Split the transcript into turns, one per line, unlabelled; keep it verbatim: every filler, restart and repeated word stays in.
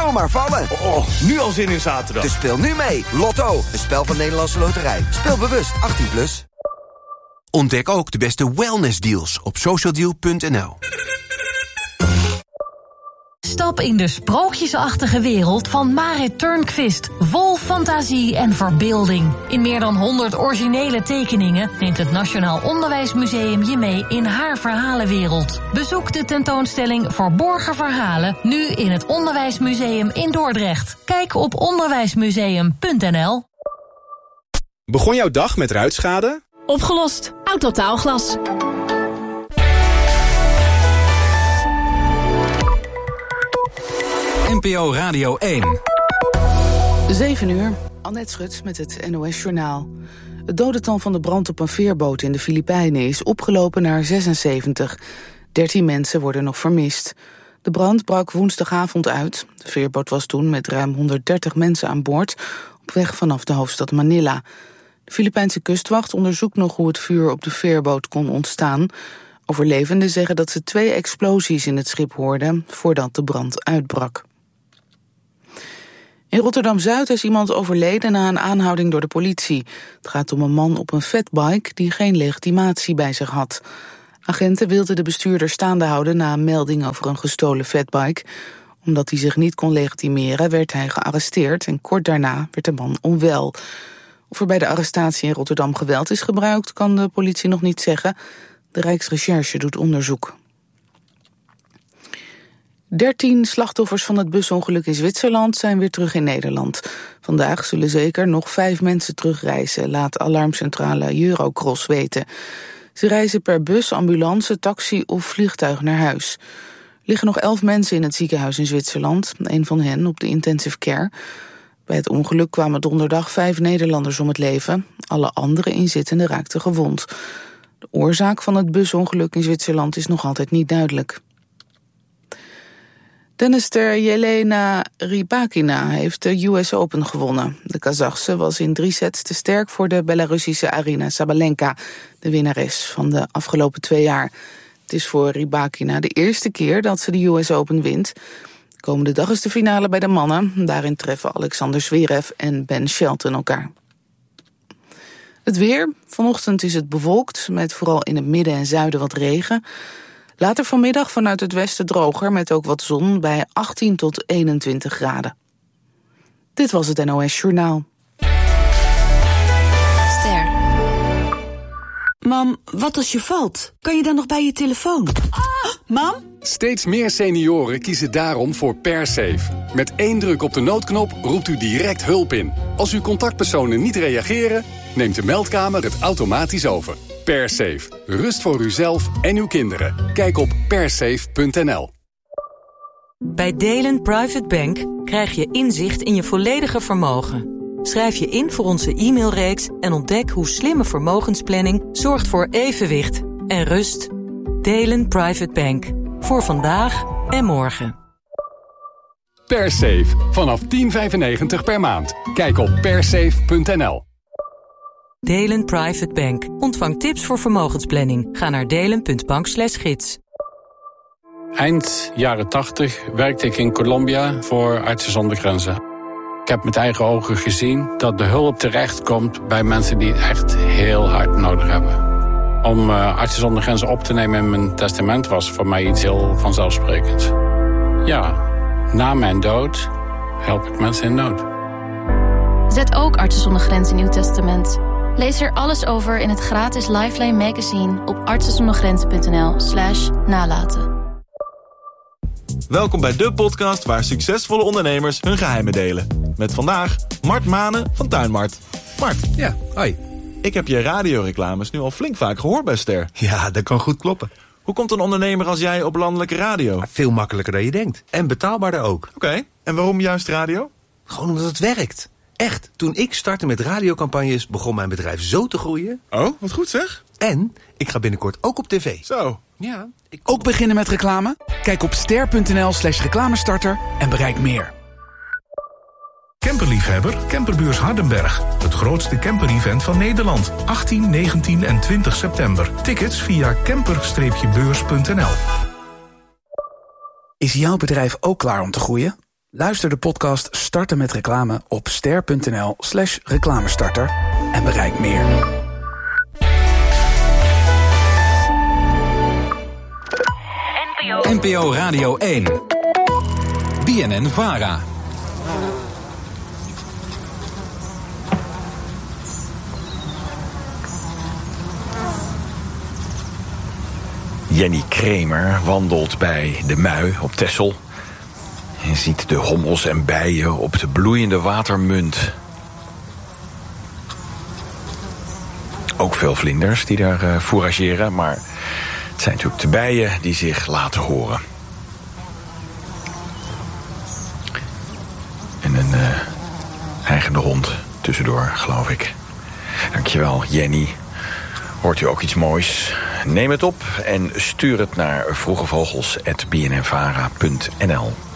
zomaar vallen.
Oh, nu al zin in zaterdag.
Dus speel nu mee. Lotto, een spel van Nederlandse Loterij. Speel bewust, achttien plus.
Ontdek ook de beste wellnessdeals op socialdeal punt n l.
Stap in de sprookjesachtige wereld van Marit Turnquist. Vol fantasie en verbeelding. In meer dan honderd originele tekeningen neemt het Nationaal Onderwijsmuseum je mee in haar verhalenwereld. Bezoek de tentoonstelling Verborgen Verhalen nu in het Onderwijsmuseum in Dordrecht. Kijk op onderwijsmuseum punt n l.
Begon jouw dag met ruitschade?
Opgelost. Autotaalglas.
N P O Radio één.
zeven uur. Annette Schut met het N O S Journaal. Het dodental van de brand op een veerboot in de Filipijnen is opgelopen naar zesenzeventig. dertien mensen worden nog vermist. De brand brak woensdagavond uit. De veerboot was toen met ruim honderddertig mensen aan boord op weg vanaf de hoofdstad Manila. De Filipijnse kustwacht onderzoekt nog hoe het vuur op de veerboot kon ontstaan. Overlevenden zeggen dat ze twee explosies in het schip hoorden voordat de brand uitbrak. In Rotterdam-Zuid is iemand overleden na een aanhouding door de politie. Het gaat om een man op een fatbike die geen legitimatie bij zich had. Agenten wilden de bestuurder staande houden na een melding over een gestolen fatbike. Omdat hij zich niet kon legitimeren werd hij gearresteerd en kort daarna werd de man onwel. Of er bij de arrestatie in Rotterdam geweld is gebruikt kan de politie nog niet zeggen. De Rijksrecherche doet onderzoek. Dertien slachtoffers van het busongeluk in Zwitserland zijn weer terug in Nederland. Vandaag zullen zeker nog vijf mensen terugreizen, laat alarmcentrale Eurocross weten. Ze reizen per bus, ambulance, taxi of vliegtuig naar huis. Er liggen nog elf mensen in het ziekenhuis in Zwitserland, een van hen op de intensive care. Bij het ongeluk kwamen donderdag vijf Nederlanders om het leven. Alle andere inzittenden raakten gewond. De oorzaak van het busongeluk in Zwitserland is nog altijd niet duidelijk. Tennister Jelena Rybakina heeft de U S Open gewonnen. De Kazachse was in drie sets te sterk voor de Belarusische Aryna Sabalenka, de winnares van de afgelopen twee jaar. Het is voor Rybakina de eerste keer dat ze de U S Open wint. De komende dag is de finale bij de mannen. Daarin treffen Alexander Zverev en Ben Shelton elkaar. Het weer. Vanochtend is het bewolkt, met vooral in het midden en zuiden wat regen. Later vanmiddag vanuit het westen droger, met ook wat zon bij achttien tot eenentwintig graden. Dit was het N O S Journaal.
Ster. Mam, wat als je valt? Kan je dan nog bij je telefoon? Ah, mam?
Steeds meer senioren kiezen daarom voor PerSafe. Met één druk op de noodknop roept u direct hulp in. Als uw contactpersonen niet reageren, neemt de meldkamer het automatisch over. PerSafe. Rust voor uzelf en uw kinderen. Kijk op persafe punt n l.
Bij Delen Private Bank krijg je inzicht in je volledige vermogen. Schrijf je in voor onze e-mailreeks en ontdek hoe slimme vermogensplanning zorgt voor evenwicht en rust. Delen Private Bank. Voor vandaag en morgen.
PerSafe. Vanaf tien vijfennegentig per maand. Kijk op persafe punt n l.
Delen Private Bank. Ontvang tips voor vermogensplanning. Ga naar delen punt bank slash gids.
Eind jaren tachtig werkte ik in Colombia voor Artsen zonder Grenzen. Ik heb met eigen ogen gezien dat de hulp terechtkomt bij mensen die het echt heel hard nodig hebben. Om uh, Artsen zonder Grenzen op te nemen in mijn testament was voor mij iets heel vanzelfsprekends. Ja, na mijn dood help ik mensen in nood.
Zet ook Artsen zonder Grenzen in uw testament. Lees er alles over in het gratis Lifeline magazine op artsenzondergrenzen punt n l slash nalaten.
Welkom bij de podcast waar succesvolle ondernemers hun geheimen delen. Met vandaag Mart Manen van Tuinmart. Mart.
Ja, hoi.
Ik heb je radioreclames nu al flink vaak gehoord bij Ster.
Ja, dat kan goed kloppen.
Hoe komt een ondernemer als jij op landelijke radio?
Veel makkelijker dan je denkt. En betaalbaarder ook.
Oké, okay. En waarom juist radio?
Gewoon omdat het werkt. Echt, toen ik startte met radiocampagnes begon mijn bedrijf zo te groeien.
Oh, wat goed zeg.
En ik ga binnenkort ook op tv.
Zo.
Ja. Ik...
Ook beginnen met reclame? Kijk op ster punt n l slash reclamestarter en bereik meer.
Camperliefhebber, Camperbeurs Hardenberg. Het grootste camper-event van Nederland. achttien, negentien en twintig september. Tickets via camper beurs punt n l.
Is jouw bedrijf ook klaar om te groeien? Luister de podcast Starten met Reclame op ster.nl slash reclamestarter en bereik meer.
N P O Radio één. B N N Vara.
Jenny Kramer wandelt bij de Mui op Texel en ziet de hommels en bijen op de bloeiende watermunt. Ook veel vlinders die daar uh, fourageren, maar het zijn natuurlijk de bijen die zich laten horen. En een uh, hijgende hond tussendoor, geloof ik. Dankjewel, Jenny. Hoort u ook iets moois? Neem het op en stuur het naar vroegevogels apenstaartje b n n vara punt n l.